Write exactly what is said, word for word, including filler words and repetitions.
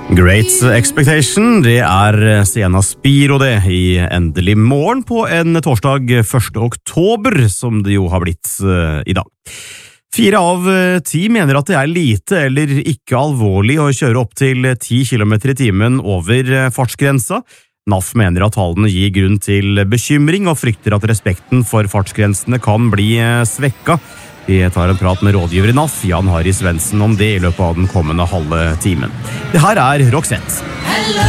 Great Expectation, det er Sienna Spiro det, i endelig morgen på en torsdag første oktober, som det jo har blitt uh, i dag. Fire av ti mener at det er lite eller ikke alvorlig å kjøre opp til ti kilometer i timen over fartsgrensa. N A F mener at tallene gir grunn til bekymring og frykter at respekten for fartsgrensene kan bli svekka. Vi tar en prat med rådgiver i N A F, Jan Harry Svendsen, om det i løpet av den kommende halve timen. Det her er Roxette.